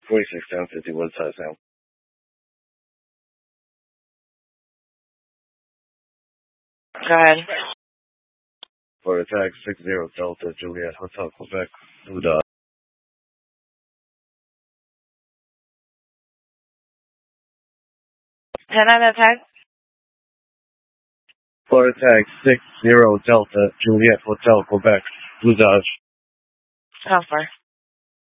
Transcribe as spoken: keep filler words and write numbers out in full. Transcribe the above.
forty-six down fifty-one size now. Go ahead. For attack six zero Delta Juliet Hotel Quebec Blue Dot. ten on attack. For attack six zero Delta Juliet Hotel Quebec Blue Dodge. How far?